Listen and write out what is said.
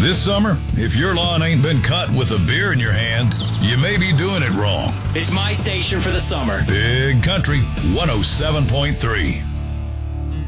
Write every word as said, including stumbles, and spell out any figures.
This summer, if your lawn ain't been cut with a beer in your hand, you may be doing it wrong. It's my station for the summer. Big Country one oh seven point three.